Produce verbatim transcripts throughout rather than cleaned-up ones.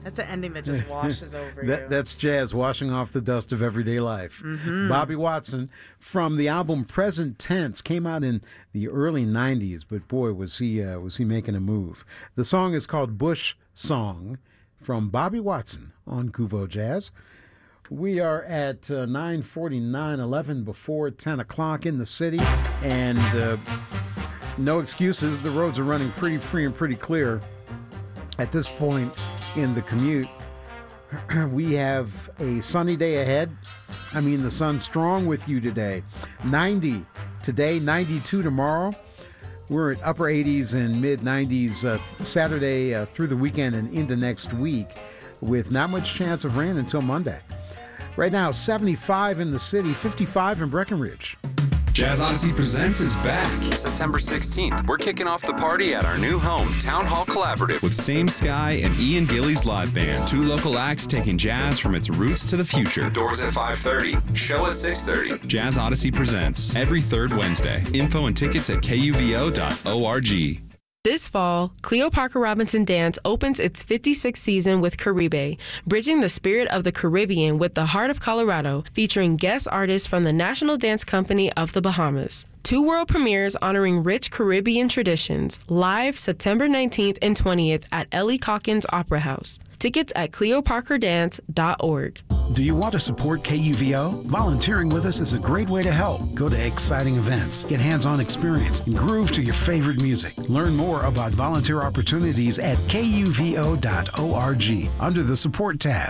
That's an ending that just washes over that, you. That's jazz washing off the dust of everyday life. Mm-hmm. Bobby Watson from the album Present Tense came out in the early nineties, but boy, was he uh, was he making a move. The song is called Bush Song from Bobby Watson on Kuvo Jazz. We are at uh, nine forty-nine, eleven before ten o'clock in the city, and uh, no excuses. The roads are running pretty free and pretty clear at this point in the commute. We have a sunny day ahead. I mean, the sun's strong with you today. ninety today, ninety-two tomorrow. We're at upper eighties and mid nineties uh, Saturday uh, through the weekend and into next week, with not much chance of rain until Monday. Right now, seventy-five in the city, fifty-five in Breckenridge. Jazz Odyssey Presents is back. September sixteenth, we're kicking off the party at our new home, Town Hall Collaborative. With Same Sky and Ian Gillies Live Band. Two local acts taking jazz from its roots to the future. Doors at five thirty, show at six thirty. Jazz Odyssey Presents, every third Wednesday. Info and tickets at K U V O dot org. This fall, Cleo Parker Robinson Dance opens its fifty-sixth season with Caribe, bridging the spirit of the Caribbean with the heart of Colorado, featuring guest artists from the National Dance Company of the Bahamas. Two world premieres honoring rich Caribbean traditions, live September nineteenth and twentieth at Ellie Calkins Opera House. Tickets at cleo parker dance dot org. Do you want to support K U V O? Volunteering with us is a great way to help. Go to exciting events, get hands-on experience, and groove to your favorite music. Learn more about volunteer opportunities at K U V O dot org under the Support tab.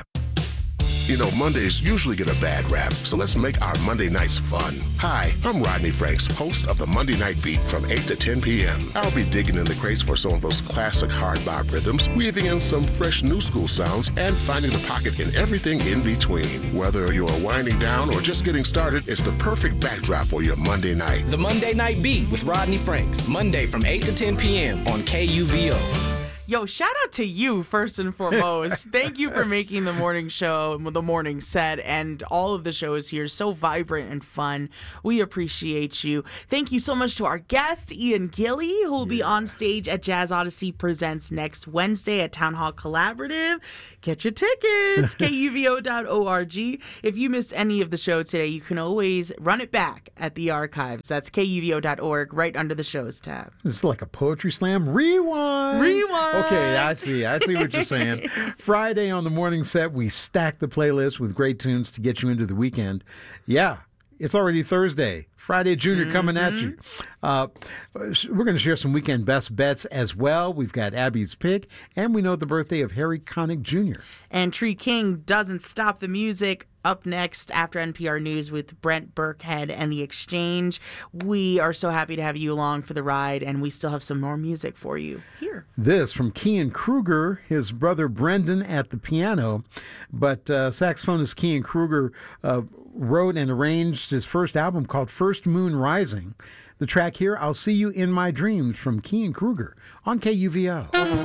You know, Mondays usually get a bad rap, so let's make our Monday nights fun. Hi, I'm Rodney Franks, host of the Monday Night Beat from eight to ten p.m. I'll be digging in the crates for some of those classic hard bop rhythms, weaving in some fresh new school sounds, and finding the pocket in everything in between. Whether you're winding down or just getting started, it's the perfect backdrop for your Monday night. The Monday Night Beat with Rodney Franks, Monday from eight to ten p.m. on K U V O. Yo, shout out to you first and foremost. Thank you for making the morning show, the morning set, and all of the shows here so vibrant and fun. We appreciate you. Thank you so much to our guest, Ian Gilly, who will be on stage at Jazz Odyssey Presents next Wednesday at Town Hall Collaborative. Get your tickets, K U V O dot org. If you missed any of the show today, you can always run it back at the archives. That's K U V O dot org, right under the shows tab. This is like a poetry slam. Rewind. Rewind. Okay, I see. I see what you're saying. Friday on the morning set, we stack the playlist with great tunes to get you into the weekend. Yeah, it's already Thursday. Friday Junior mm-hmm. coming at you. Uh, we're going to share some weekend best bets as well. We've got Abby's pick, and we know the birthday of Harry Connick Junior And Tree King doesn't stop the music. Up next after N P R News with Brent Burkhead and The Exchange. We are so happy to have you along for the ride, and we still have some more music for you here. This from Kean Kruger, his brother Brendan at the piano. But uh, saxophonist Kean Kruger uh, wrote and arranged his first album called First Moon Rising. The track here, I'll See You in My Dreams, from Kean Kruger on K U V O.